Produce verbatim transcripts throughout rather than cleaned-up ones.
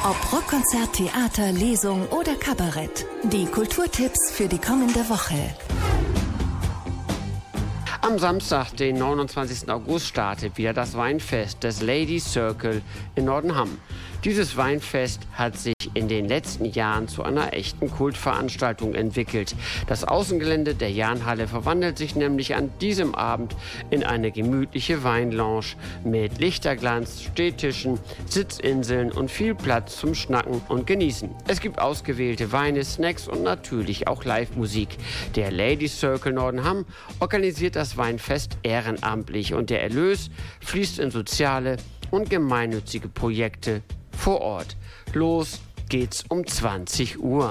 Ob Rockkonzert, Theater, Lesung oder Kabarett. Die Kulturtipps für die kommende Woche. Am Samstag, den neunundzwanzigsten August, startet wieder das Weinfest des Ladies Circle in Nordenham. Dieses Weinfest hat sich in den letzten Jahren zu einer echten Kultveranstaltung entwickelt. Das Außengelände der Jahnhalle verwandelt sich nämlich an diesem Abend in eine gemütliche Weinlounge mit Lichterglanz, Stehtischen, Sitzinseln und viel Platz zum Schnacken und Genießen. Es gibt ausgewählte Weine, Snacks und natürlich auch Live-Musik. Der Ladies Circle Nordenham organisiert das Weinfest ehrenamtlich und der Erlös fließt in soziale und gemeinnützige Projekte vor Ort. Los geht's um zwanzig Uhr.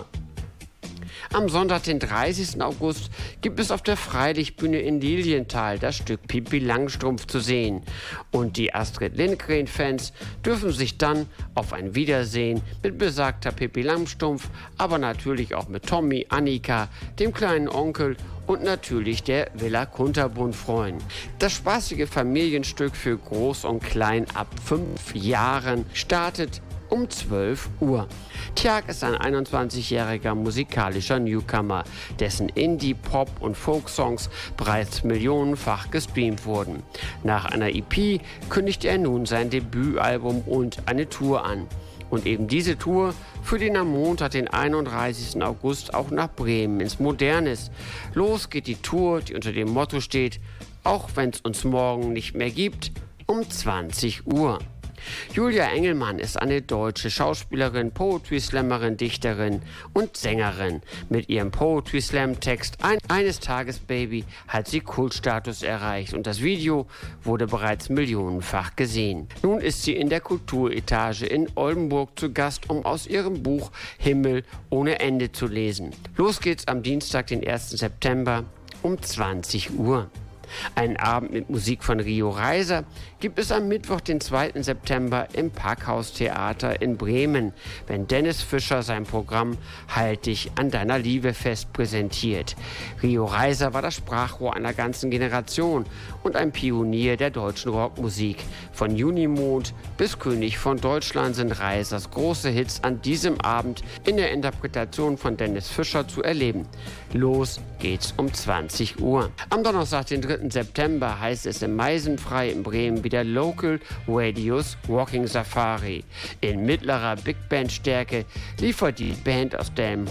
Am Sonntag, den dreißigsten August, gibt es auf der Freilichtbühne in Lilienthal das Stück Pippi Langstrumpf zu sehen. Und die Astrid Lindgren-Fans dürfen sich dann auf ein Wiedersehen mit besagter Pippi Langstrumpf, aber natürlich auch mit Tommy, Annika, dem kleinen Onkel und natürlich der Villa Kunterbund freuen. Das spaßige Familienstück für Groß und Klein ab fünf Jahren startet um zwölf Uhr. Tjag ist ein einundzwanzigjähriger musikalischer Newcomer, dessen Indie-, Pop- und Folk-Songs bereits millionenfach gestreamt wurden. Nach einer E P kündigt er nun sein Debütalbum und eine Tour an. Und eben diese Tour führt ihn am Montag, den einunddreißigsten August, auch nach Bremen ins Modernes. Los geht die Tour, die unter dem Motto steht: Auch wenn es uns morgen nicht mehr gibt, um zwanzig Uhr. Julia Engelmann ist eine deutsche Schauspielerin, Poetry Slammerin, Dichterin und Sängerin. Mit ihrem Poetry Slam Text ein, Eines Tages Baby hat sie Kultstatus erreicht und das Video wurde bereits millionenfach gesehen. Nun ist sie in der Kulturetage in Oldenburg zu Gast, um aus ihrem Buch Himmel ohne Ende zu lesen. Los geht's am Dienstag, den ersten September um zwanzig Uhr. Einen Abend mit Musik von Rio Reiser gibt es am Mittwoch, den zweiten September im Parkhaustheater in Bremen, wenn Dennis Fischer sein Programm Halt dich an deiner Liebe fest präsentiert. Rio Reiser war das Sprachrohr einer ganzen Generation und ein Pionier der deutschen Rockmusik. Von Junimond bis König von Deutschland sind Reisers große Hits an diesem Abend in der Interpretation von Dennis Fischer zu erleben. Los geht's um zwanzig Uhr. Am Donnerstag, den dritten September, heißt es im Meisenfrei in Bremen wieder Local Radios Walking Safari. In mittlerer Big Band Stärke liefert die Band aus dem